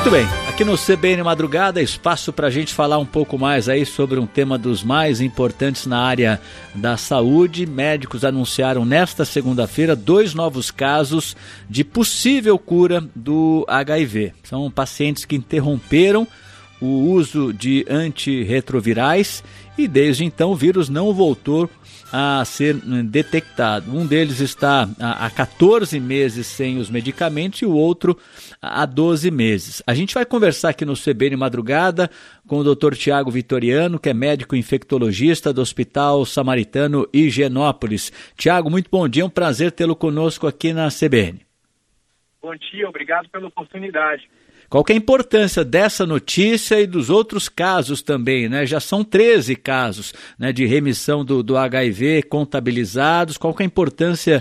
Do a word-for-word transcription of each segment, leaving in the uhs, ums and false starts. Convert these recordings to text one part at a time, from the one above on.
Muito bem, aqui no C B N Madrugada, espaço para a gente falar um pouco mais aí sobre um tema dos mais importantes na área da saúde. Médicos anunciaram nesta segunda-feira dois novos casos de possível cura do H I V. São pacientes que interromperam o uso de antirretrovirais e desde então o vírus não voltou a ser detectado. Um deles está há quatorze meses sem os medicamentos e o outro há doze meses. A gente vai conversar aqui no C B N Madrugada com o doutor Tiago Vitoriano, que é médico infectologista do Hospital Samaritano Higienópolis. Tiago, muito bom dia, é um prazer tê-lo conosco aqui na C B N. Bom dia, obrigado pela oportunidade. Qual que é a importância dessa notícia e dos outros casos também, né? Já são treze casos, né, de remissão do, do H I V contabilizados. Qual que é a importância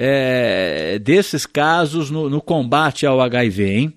é, desses casos no, no combate ao H I V, hein?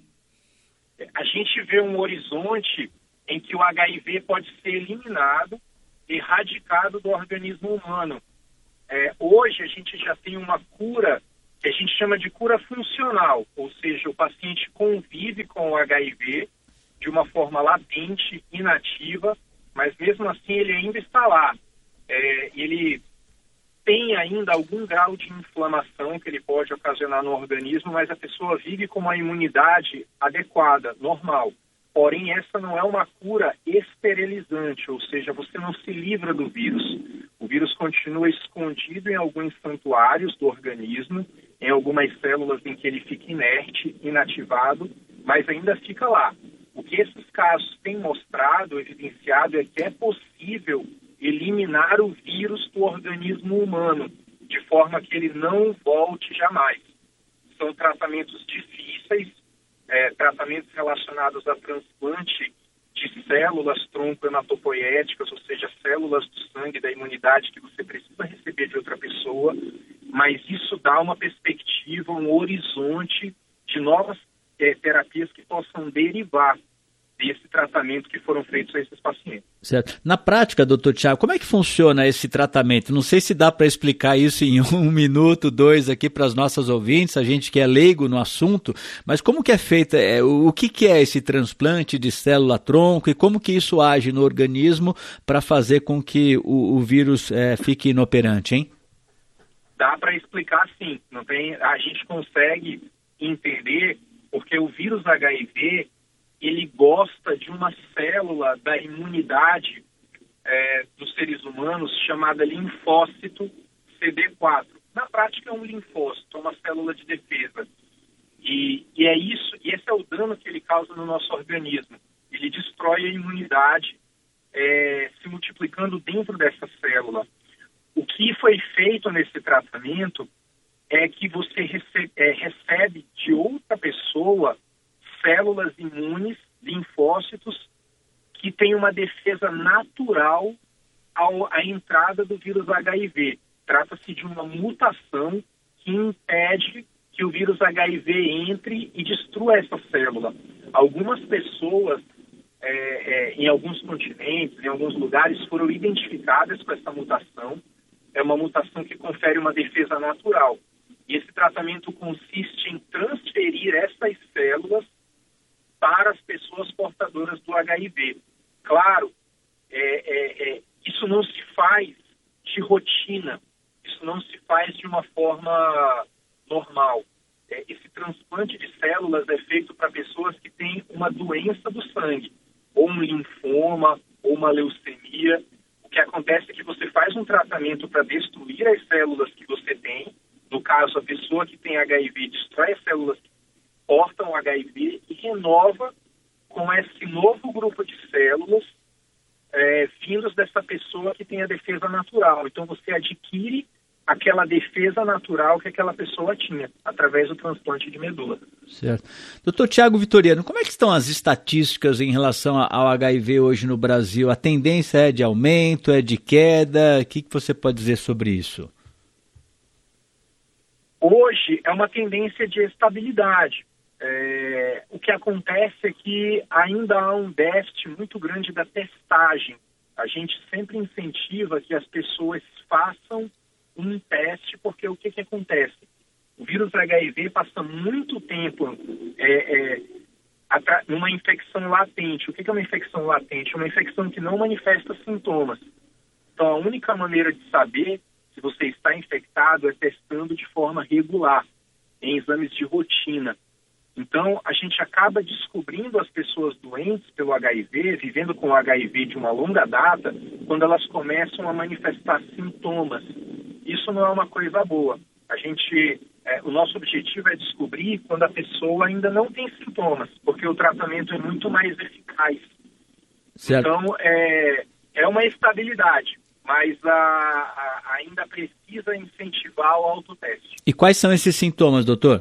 A gente vê um horizonte em que o H I V pode ser eliminado, erradicado do organismo humano. É, hoje a gente já tem uma cura que a gente chama de cura funcional, ou seja, o paciente convive com o H I V de uma forma latente, inativa, mas mesmo assim ele ainda está lá. É, ele tem ainda algum grau de inflamação que ele pode ocasionar no organismo, mas a pessoa vive com uma imunidade adequada, normal. Porém, essa não é uma cura esterilizante, ou seja, você não se livra do vírus. O vírus continua escondido em alguns santuários do organismo, em algumas células em que ele fica inerte, inativado, mas ainda fica lá. O que esses casos têm mostrado, evidenciado, é que é possível eliminar o vírus do organismo humano, de forma que ele não volte jamais. São tratamentos difíceis, é, tratamentos relacionados a transplante de células tronco-hematopoéticas, ou seja, células do sangue da imunidade que você precisa receber de outra pessoa, mas isso dá uma perspectiva, um horizonte de novas é, terapias que possam derivar desse tratamento que foram feitos a esses pacientes. Certo. Na prática, doutor Tiago, como é que funciona esse tratamento? Não sei se dá para explicar isso em um minuto, dois aqui para as nossas ouvintes, a gente que é leigo no assunto, mas como que é feito, é, o que, que é esse transplante de célula-tronco e como que isso age no organismo para fazer com que o, o vírus é, fique inoperante, hein? Dá para explicar sim, não tem, a gente consegue entender porque o vírus H I V ele gosta de uma célula da imunidade é, dos seres humanos chamada linfócito C D quatro. Na prática é um linfócito, é uma célula de defesa. E, e é isso, e esse é o dano que ele causa no nosso organismo. Ele destrói a imunidade é, se multiplicando dentro dessa célula. O que foi feito nesse tratamento é que você recebe, é, recebe de outra pessoa células imunes, linfócitos, que têm uma defesa natural ao, à entrada do vírus H I V. Trata-se de uma mutação que impede que o vírus H I V entre e destrua essa célula. Algumas pessoas, é, é, em alguns continentes, em alguns lugares, foram identificadas com essa mutação. É uma mutação que confere uma defesa natural. E esse tratamento consiste em transferir essas células para as pessoas portadoras do H I V. Claro, é, é, é, isso não se faz de rotina, isso não se faz de uma forma normal. É, esse transplante de células é feito para pessoas que têm uma doença do sangue, ou um linfoma, ou uma leucemia. O que acontece é que você faz um tratamento para destruir as células que você tem. No caso, a pessoa que tem H I V destrói as células que portam o H I V e renova com esse novo grupo de células é, vindos dessa pessoa que tem a defesa natural. Então você adquire aquela defesa natural que aquela pessoa tinha, através do transplante de medula. Certo. doutor Tiago Vitoriano, como é que estão as estatísticas em relação ao H I V hoje no Brasil? A tendência é de aumento, é de queda? O que, que você pode dizer sobre isso? Hoje é uma tendência de estabilidade. É, o que acontece é que ainda há um déficit muito grande da testagem. A gente sempre incentiva que as pessoas façam um teste, porque o que, que acontece? O vírus H I V passa muito tempo é, é, numa infecção latente. O que é uma infecção latente? É uma infecção que não manifesta sintomas. Então, a única maneira de saber se você está infectado é testando de forma regular, em exames de rotina. Então, a gente acaba descobrindo as pessoas doentes pelo H I V, vivendo com o H I V de uma longa data, quando elas começam a manifestar sintomas. Isso não é uma coisa boa. A gente, é, o nosso objetivo é descobrir quando a pessoa ainda não tem sintomas, porque o tratamento é muito mais eficaz. Certo. Então, é, é uma estabilidade, mas a, a, ainda precisa incentivar o autoteste. E quais são esses sintomas, doutor?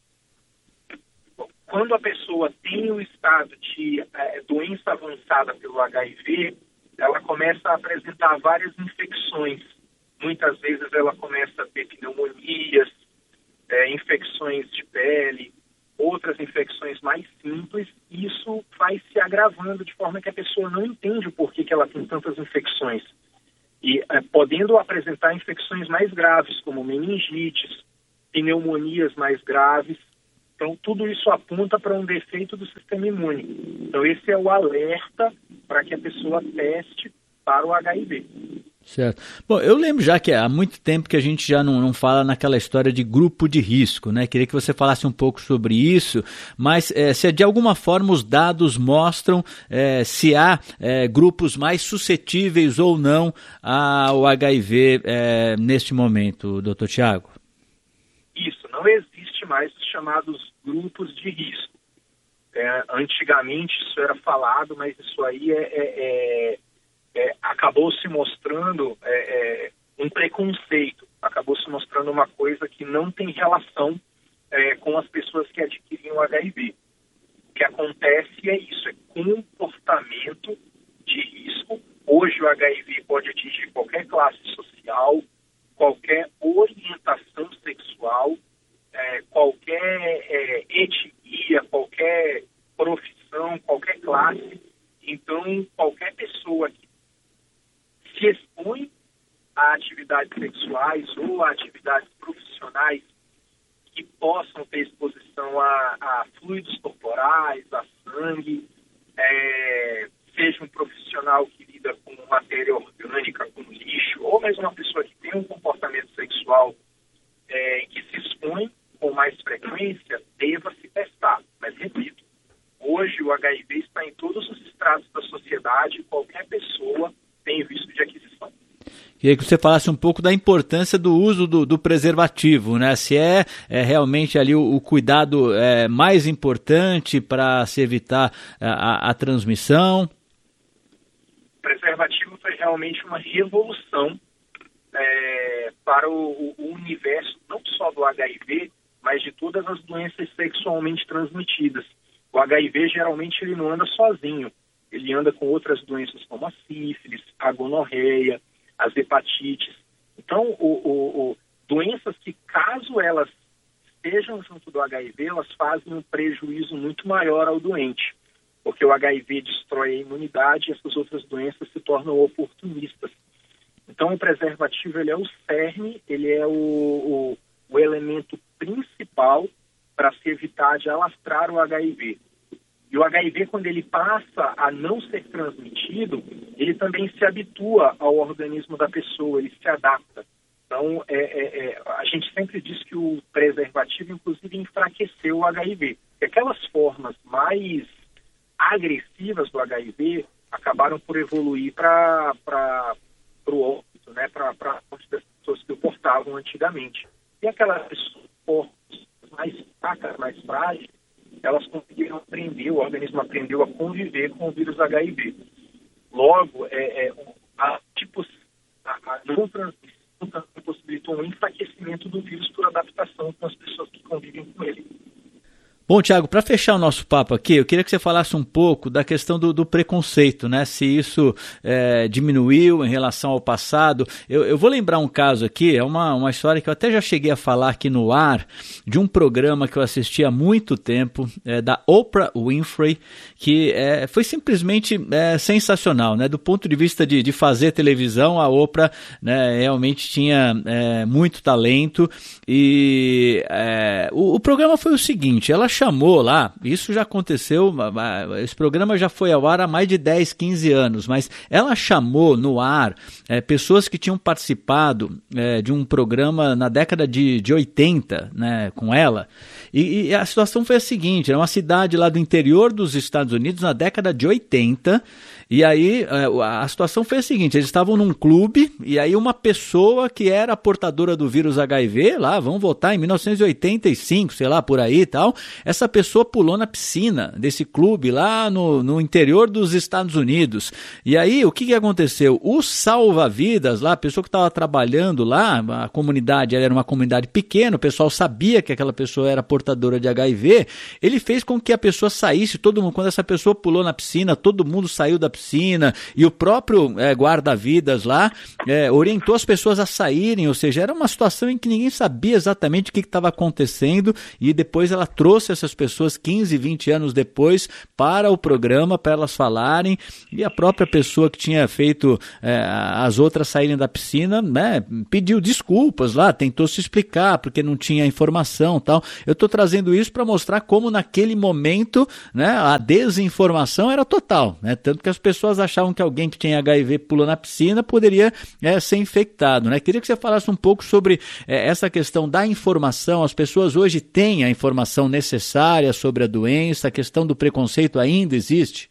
Quando a pessoa tem o estado de é, doença avançada pelo H I V, ela começa a apresentar várias infecções. Muitas vezes ela começa a ter pneumonias, é, infecções de pele, outras infecções mais simples. E isso vai se agravando de forma que a pessoa não entende o porquê que ela tem tantas infecções. E é, podendo apresentar infecções mais graves, como meningites, pneumonias mais graves. Então, tudo isso aponta para um defeito do sistema imune. Então, esse é o alerta para que a pessoa teste para o H I V. Certo. Bom, eu lembro já que há muito tempo que a gente já não, não fala naquela história de grupo de risco, né? Queria que você falasse um pouco sobre isso, mas é, se de alguma forma os dados mostram é, se há é, grupos mais suscetíveis ou não ao H I V é, neste momento, doutor Tiago? Isso, não existe mais os chamados grupos de risco. É, antigamente isso era falado, mas isso aí é, é, é, é, acabou se mostrando é, é, um preconceito, acabou se mostrando uma coisa que não tem relação é, com as pessoas que adquirem o H I V. O que acontece é isso, é comportamento de risco. Hoje o H I V pode atingir qualquer classe social, qualquer orientação sexual, é, qualquer é, etnia, qualquer profissão, qualquer classe. Então, qualquer pessoa que se expõe a atividades sexuais ou a atividades profissionais que possam ter exposição a, a fluidos corporais, a sangue, é, seja um profissional que lida com matéria orgânica, com lixo, ou mesmo uma pessoa que tem um comportamento sexual é, que se expõe com mais frequência, deva se testar. Mas, repito, hoje o H I V está em todos os estratos da sociedade, qualquer pessoa tem risco de aquisição. Queria que você falasse um pouco da importância do uso do, do preservativo, né? Se é, é realmente ali o, o cuidado é, mais importante para se evitar a, a, a transmissão. O preservativo foi realmente uma revolução é, para o, o universo, não só do H I V, mas de todas as doenças sexualmente transmitidas. O H I V geralmente ele não anda sozinho, ele anda com outras doenças como a sífilis, a gonorreia, as hepatites. Então, o, o, o, doenças que, caso elas estejam junto do H I V, elas fazem um prejuízo muito maior ao doente, porque o H I V destrói a imunidade e essas outras doenças se tornam oportunistas. Então, o preservativo ele é o cerne, ele é o, o, o elemento principal para se evitar de alastrar o H I V. E o H I V, quando ele passa a não ser transmitido, ele também se habitua ao organismo da pessoa, ele se adapta. Então, é, é, é, a gente sempre diz que o preservativo, inclusive, enfraqueceu o H I V. E aquelas formas mais agressivas do H I V acabaram por evoluir para o óbito, né, para a morte das pessoas que o portavam antigamente. E aquelas pessoas mais fracas, mais frágeis, elas conseguiram aprender, o organismo aprendeu a conviver com o vírus H I V. Logo, é, é, a, tipo, a, a não transmissão possibilitou um enfraquecimento do vírus por adaptação com as pessoas que convivem com ele. Bom, Tiago, para fechar o nosso papo aqui, eu queria que você falasse um pouco da questão do, do preconceito, né? Se isso é, diminuiu em relação ao passado. Eu, eu vou lembrar um caso aqui, é uma, uma história que eu até já cheguei a falar aqui no ar, de um programa que eu assisti há muito tempo, é, da Oprah Winfrey, que é, foi simplesmente é, sensacional, né? Do ponto de vista de, de fazer televisão, a Oprah, né, realmente tinha é, muito talento. E é, o, o programa foi o seguinte, ela chamou lá, isso já aconteceu, esse programa já foi ao ar há mais de dez, quinze anos, mas ela chamou no ar é, pessoas que tinham participado é, de um programa na década de, de oitenta, né, com ela, e, e a situação foi a seguinte, era uma cidade lá do interior dos Estados Unidos na década de oitenta, e aí a situação foi a seguinte, eles estavam num clube e aí uma pessoa que era portadora do vírus H I V, lá, vamos voltar em mil novecentos e oitenta e cinco, sei lá, por aí e tal, essa pessoa pulou na piscina desse clube lá no, no interior dos Estados Unidos. E aí o que, que aconteceu? O salva-vidas lá, a pessoa que estava trabalhando lá, a comunidade era uma comunidade pequena, o pessoal sabia que aquela pessoa era portadora de H I V, ele fez com que a pessoa saísse, todo mundo, quando essa pessoa pulou na piscina, todo mundo saiu da piscina e o próprio é, guarda-vidas lá é, orientou as pessoas a saírem, ou seja, era uma situação em que ninguém sabia exatamente o que estava acontecendo e depois ela trouxe essas pessoas quinze, vinte anos depois para o programa, para elas falarem e a própria pessoa que tinha feito é, as outras saírem da piscina, né, pediu desculpas lá, tentou se explicar porque não tinha informação e tal. Eu estou trazendo isso para mostrar como naquele momento, né, a desinformação era total, né, tanto que as pessoas achavam que alguém que tinha H I V pulou na piscina poderia é, ser infectado, né? Queria que você falasse um pouco sobre é, essa questão da informação. As pessoas hoje têm a informação necessária sobre a doença, a questão do preconceito ainda existe?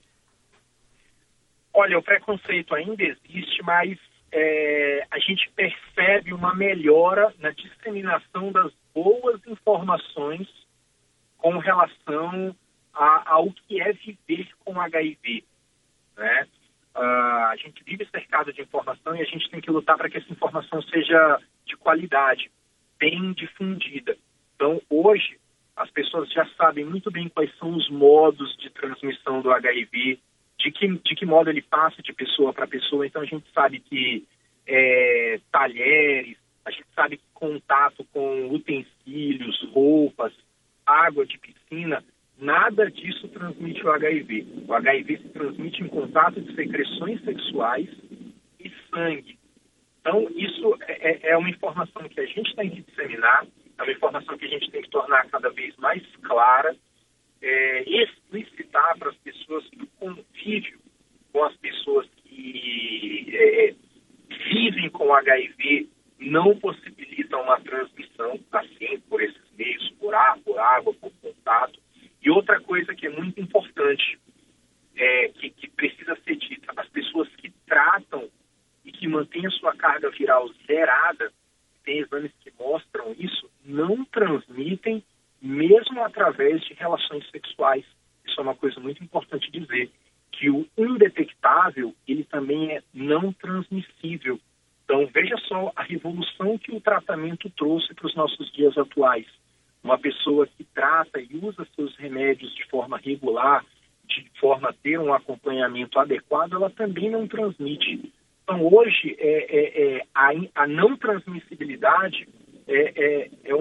Olha, o preconceito ainda existe, mas é, a gente percebe uma melhora na disseminação das boas informações com relação a, ao que é viver com H I V. Né? Uh, a gente vive cercado de informação e a gente tem que lutar para que essa informação seja de qualidade, bem difundida. Então, hoje, as pessoas já sabem muito bem quais são os modos de transmissão do H I V, de que, de que modo ele passa de pessoa para pessoa. Então, a gente sabe que é, talheres, a gente sabe que contato com utensílios, roupas, água de piscina, nada disso transmite o H I V. O H I V se transmite em contato de secreções sexuais e sangue. Então, isso é, é uma informação que a gente tem que disseminar, é uma informação que a gente tem que tornar cada vez mais clara, é, explicitar para as pessoas que o convívio com as pessoas que é, vivem com H I V não possibilitam uma transmissão, assim, por esses meios, por ar, por água, por contato. E outra coisa que é muito importante, é, que, que precisa ser dita, as pessoas que tratam e que mantêm a sua carga viral zerada, tem exames que mostram isso, não transmitem mesmo através de relações sexuais. Isso é uma coisa muito importante dizer, que o indetectável, ele também é não transmissível. Então, veja só a revolução que o tratamento trouxe para os nossos dias atuais. Uma pessoa que trata e usa seus remédios de forma regular, de forma a ter um acompanhamento adequado, ela também não transmite. Então, hoje, é, é, é, a, a não transmissibilidade é, é, é,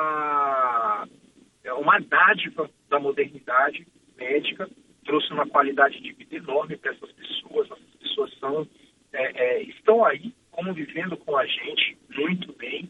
uma, é uma dádiva da modernidade médica, trouxe uma qualidade de vida enorme para essas pessoas. Essas pessoas são, é, é, estão aí convivendo com a gente muito bem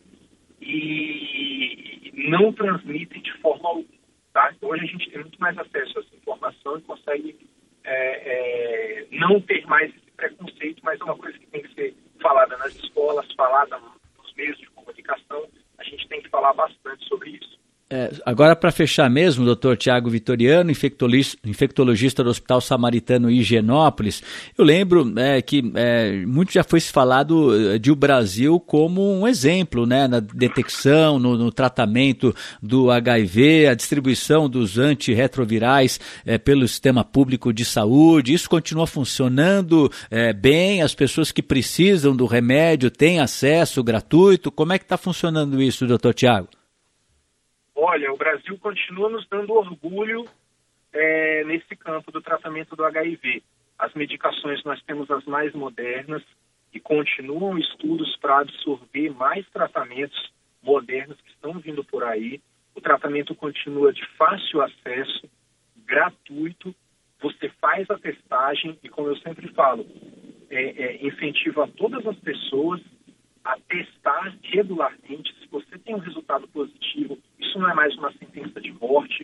e não transmitem de forma alguma. Tá? Hoje a gente tem muito mais acesso a essa informação e consegue é, é, não ter mais esse preconceito, mas é uma coisa que tem que ser falada nas escolas, falada nos meios de comunicação. A gente tem que falar bastante sobre isso. É, agora, para fechar mesmo, doutor Tiago Vitoriano, infectologista do Hospital Samaritano Higienópolis, eu lembro é, que é, muito já foi se falado de o Brasil como um exemplo, né, na detecção, no, no tratamento do H I V, a distribuição dos antirretrovirais é, pelo sistema público de saúde. Isso continua funcionando é, bem? As pessoas que precisam do remédio têm acesso gratuito? Como é que está funcionando isso, doutor Tiago? Olha, o Brasil continua nos dando orgulho é, nesse campo do tratamento do H I V. As medicações, nós temos as mais modernas e continuam estudos para absorver mais tratamentos modernos que estão vindo por aí. O tratamento continua de fácil acesso, gratuito. Você faz a testagem e, como eu sempre falo, é, é, incentiva todas as pessoas a testar regularmente. Se você tem um resultado positivo, isso não é mais uma sentença de morte. O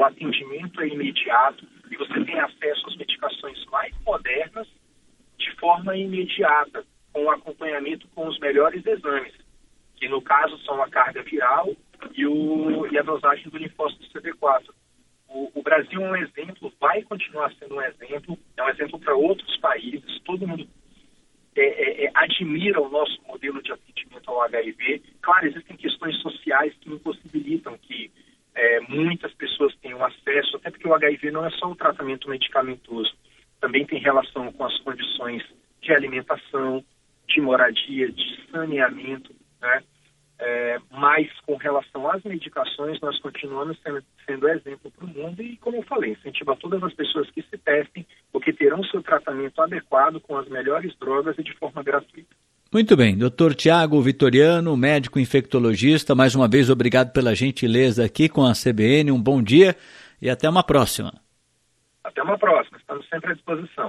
atendimento é imediato e você tem acesso às medicações mais modernas de forma imediata, com o acompanhamento com os melhores exames, que no caso são a carga viral e, o, e a dosagem do linfócito C D quatro. O, o Brasil é um exemplo, vai continuar sendo um exemplo, é um exemplo para outros países, todo mundo é, é, é, admira o nosso modelo de atendimento ao H I V. Claro, existem questões sociais que impossibilitam que é, muitas pessoas tenham acesso, até porque o H I V não é só o tratamento medicamentoso, também tem relação com as condições de alimentação, de moradia, de saneamento, né? É, mas com relação às medicações, nós continuamos sendo, sendo exemplo para o mundo e, como eu falei, incentivar todas as pessoas que se testem, porque terão seu tratamento adequado com as melhores drogas e de forma gratuita. Muito bem, doutor Tiago Vitoriano, médico infectologista, mais uma vez obrigado pela gentileza aqui com a C B N, um bom dia e até uma próxima. Até uma próxima, estamos sempre à disposição.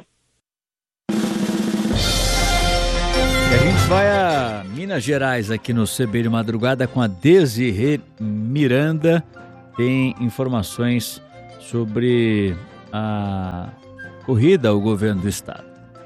E a gente vai a Minas Gerais aqui no C B de Madrugada com a Desirê Miranda. Tem informações sobre a corrida ao governo do estado.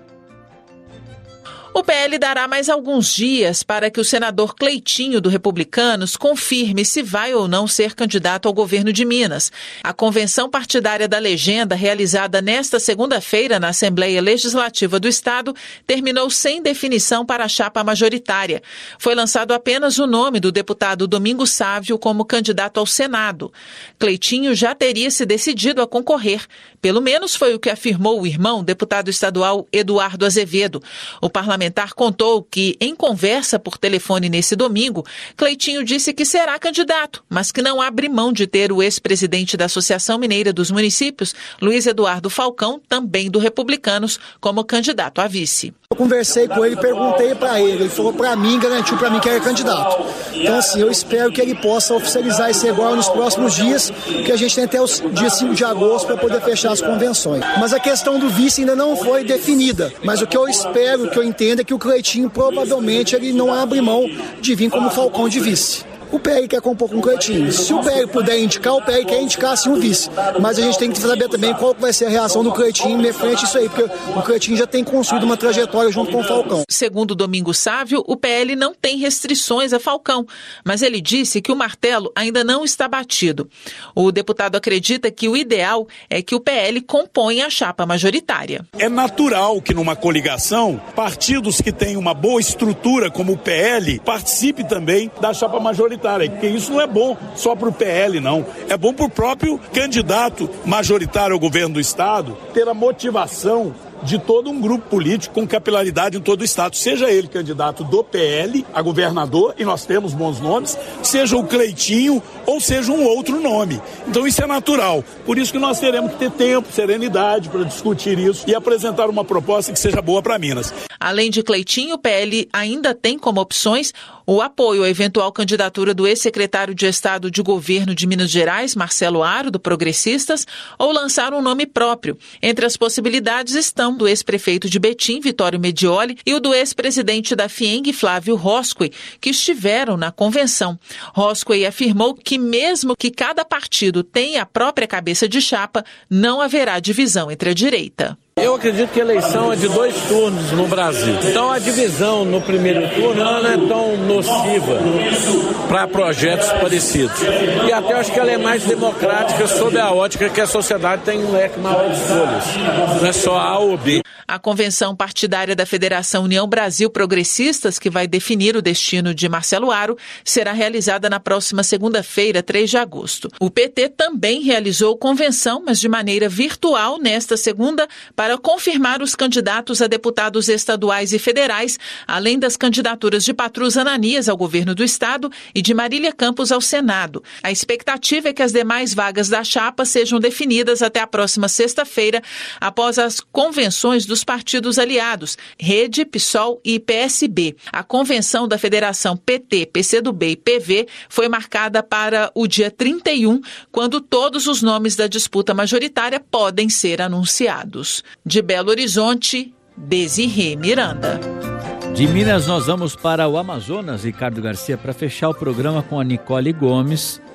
O P L dará mais alguns dias para que o senador Cleitinho, do Republicanos, confirme se vai ou não ser candidato ao governo de Minas. A convenção partidária da legenda, realizada nesta segunda-feira na Assembleia Legislativa do Estado, terminou sem definição para a chapa majoritária. Foi lançado apenas o nome do deputado Domingos Sávio como candidato ao Senado. Cleitinho já teria se decidido a concorrer. Pelo menos foi o que afirmou o irmão, deputado estadual Eduardo Azevedo. O parlamentar contou que, em conversa por telefone nesse domingo, Cleitinho disse que será candidato, mas que não abre mão de ter o ex-presidente da Associação Mineira dos Municípios, Luiz Eduardo Falcão, também do Republicanos, como candidato a vice. Eu conversei com ele, perguntei para ele, ele falou para mim, garantiu para mim que era candidato. Então, assim, eu espero que ele possa oficializar isso agora nos próximos dias, que a gente tem até o dia cinco de agosto para poder fechar as convenções. Mas a questão do vice ainda não foi definida, mas o que eu espero, o que eu entendo é que o Cleitinho provavelmente ele não abre mão de vir como Falcão de vice. O P L quer compor com o Cleitinho. Se o P L puder indicar, o P L quer indicar sim o vice. Mas a gente tem que saber também qual vai ser a reação do Cleitinho em frente a isso aí, porque o Cleitinho já tem construído uma trajetória junto com o Falcão. Segundo Domingos Sávio, o P L não tem restrições a Falcão, mas ele disse que o martelo ainda não está batido. O deputado acredita que o ideal é que o P L componha a chapa majoritária. É natural que numa coligação, partidos que têm uma boa estrutura como o P L participe também da chapa majoritária. Porque isso não é bom só para o P L, não. É bom para o próprio candidato majoritário ao governo do Estado ter a motivação de todo um grupo político com capilaridade em todo o Estado, seja ele candidato do P L a governador, e nós temos bons nomes, seja o Cleitinho ou seja um outro nome. Então isso é natural. Por isso que nós teremos que ter tempo, serenidade para discutir isso e apresentar uma proposta que seja boa para Minas. Além de Cleitinho, o P L ainda tem como opções o apoio à eventual candidatura do ex-secretário de Estado de Governo de Minas Gerais, Marcelo Aro, do Progressistas, ou lançar um nome próprio. Entre as possibilidades estão do ex-prefeito de Betim, Vitório Medioli, e o do ex-presidente da FIENG, Flávio Roscoe, que estiveram na convenção. Roscoe afirmou que mesmo que cada partido tenha a própria cabeça de chapa, não haverá divisão entre a direita. Eu acredito que a eleição é de dois turnos no Brasil. Então a divisão no primeiro turno não é tão nociva para projetos parecidos. E até acho que ela é mais democrática sob a ótica que a sociedade tem um leque maior de escolhas. Não é só A ou B. A convenção partidária da Federação União Brasil Progressistas, que vai definir o destino de Marcelo Aro, será realizada na próxima segunda-feira, três de agosto. O P T também realizou convenção, mas de maneira virtual, nesta segunda, para confirmar os candidatos a deputados estaduais e federais, além das candidaturas de Patrus Ananias ao governo do Estado e de Marília Campos ao Senado. A expectativa é que as demais vagas da chapa sejam definidas até a próxima sexta-feira, após as convenções dos partidos aliados, Rede, PSOL e P S B. A convenção da Federação P T, PCdoB e P V foi marcada para o dia trinta e um, quando todos os nomes da disputa majoritária podem ser anunciados. De Belo Horizonte, Desirê Miranda. De Minas nós vamos para o Amazonas, Ricardo Garcia, para fechar o programa com a Nicole Gomes,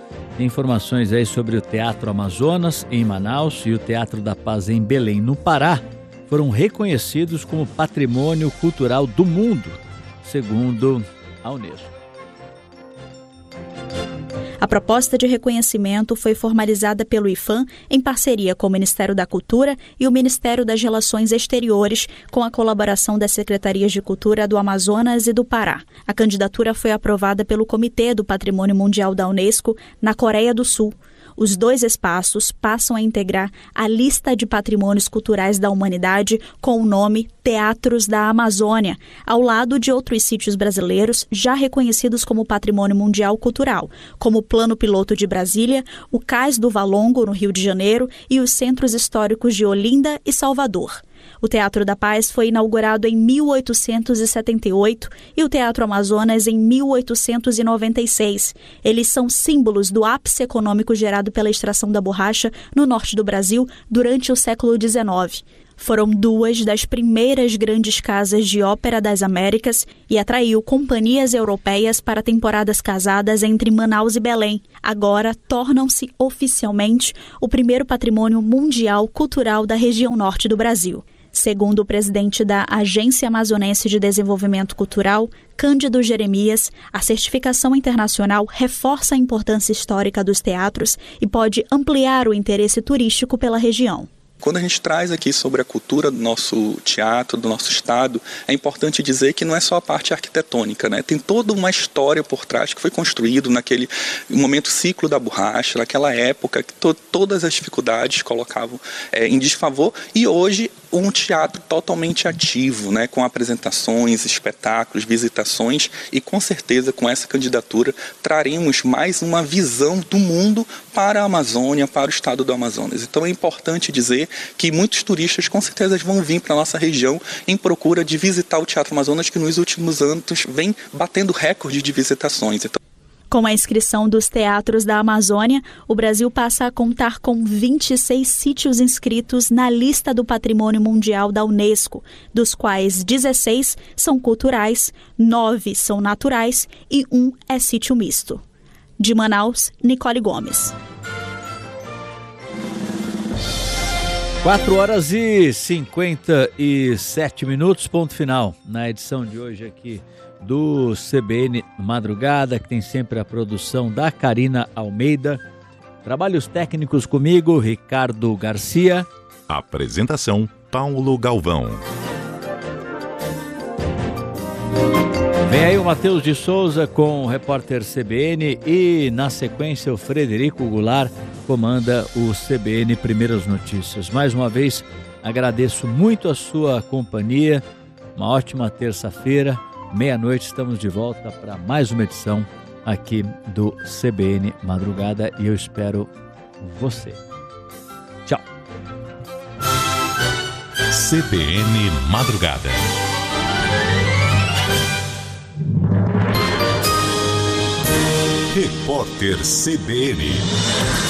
Tem informações aí sobre o Teatro Amazonas, em Manaus, e o Teatro da Paz, em Belém, no Pará, foram reconhecidos como Patrimônio Cultural do Mundo, segundo a Unesco. A proposta de reconhecimento foi formalizada pelo IPHAN em parceria com o Ministério da Cultura e o Ministério das Relações Exteriores, com a colaboração das Secretarias de Cultura do Amazonas e do Pará. A candidatura foi aprovada pelo Comitê do Patrimônio Mundial da Unesco na Coreia do Sul. Os dois espaços passam a integrar a lista de patrimônios culturais da humanidade com o nome Teatros da Amazônia, ao lado de outros sítios brasileiros já reconhecidos como Patrimônio Mundial Cultural, como o Plano Piloto de Brasília, o Cais do Valongo, no Rio de Janeiro, e os centros históricos de Olinda e Salvador. O Teatro da Paz foi inaugurado em mil oitocentos e setenta e oito e o Teatro Amazonas em mil oitocentos e noventa e seis. Eles são símbolos do ápice econômico gerado pela extração da borracha no norte do Brasil durante o século dezenove. Foram duas das primeiras grandes casas de ópera das Américas e atraiu companhias europeias para temporadas casadas entre Manaus e Belém. Agora tornam-se oficialmente o primeiro patrimônio mundial cultural da região norte do Brasil. Segundo o presidente da Agência Amazonense de Desenvolvimento Cultural, Cândido Jeremias, a certificação internacional reforça a importância histórica dos teatros e pode ampliar o interesse turístico pela região. Quando a gente traz aqui sobre a cultura do nosso teatro, do nosso estado, é importante dizer que não é só a parte arquitetônica, né? Tem toda uma história por trás que foi construído naquele momento ciclo da borracha, naquela época que to- todas as dificuldades colocavam é, em desfavor, e hoje um teatro totalmente ativo, né? Com apresentações, espetáculos, visitações, e com certeza com essa candidatura traremos mais uma visão do mundo para a Amazônia, para o estado do Amazonas. Então é importante dizer que muitos turistas com certeza vão vir para a nossa região em procura de visitar o Teatro Amazonas, que nos últimos anos vem batendo recorde de visitações. Então... Com a inscrição dos teatros da Amazônia, o Brasil passa a contar com vinte e seis sítios inscritos na lista do Patrimônio Mundial da Unesco, dos quais dezesseis são culturais, nove são naturais e um é sítio misto. De Manaus, Nicole Gomes. quatro horas e cinquenta e sete minutos, ponto final na edição de hoje aqui do C B N Madrugada, que tem sempre a produção da Karina Almeida. Trabalhos técnicos comigo, Ricardo Garcia. Apresentação, Paulo Galvão. Vem aí o Matheus de Souza com o repórter C B N e, na sequência, o Frederico Goulart comanda o C B N Primeiras Notícias. Mais uma vez, agradeço muito a sua companhia. Uma ótima terça-feira. Meia-noite estamos de volta para mais uma edição aqui do C B N Madrugada e eu espero você. Tchau. C B N Madrugada. Repórter C B N.